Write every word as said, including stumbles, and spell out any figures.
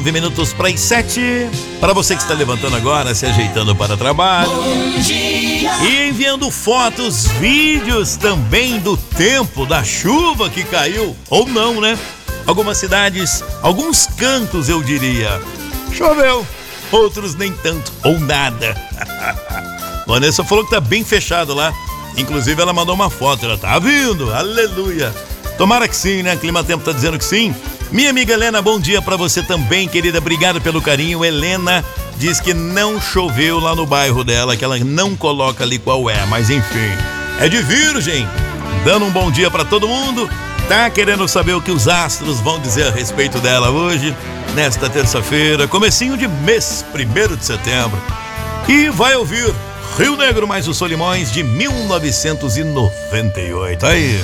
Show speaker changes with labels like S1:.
S1: nove minutos para as sete. Para você que está levantando agora, se ajeitando para o trabalho. E enviando fotos, vídeos também do tempo, da chuva que caiu. Ou não, né? Algumas cidades, alguns cantos eu diria. Choveu, outros nem tanto, ou nada. Vanessa falou que tá bem fechado lá. Inclusive ela mandou uma foto, ela tá vindo, aleluia. Tomara que sim, né? Clima Tempo tá dizendo que sim. Minha amiga Helena, bom dia pra você também, querida. Obrigado pelo carinho. Helena diz que não choveu lá no bairro dela, que ela não coloca ali qual é, mas enfim, é de Virgem. Dando um bom dia pra todo mundo. Tá querendo saber o que os astros vão dizer a respeito dela hoje, nesta terça-feira, comecinho de mês, primeiro de setembro. E vai ouvir Rio Negro mais os Solimões de mil novecentos e noventa e oito. Aí.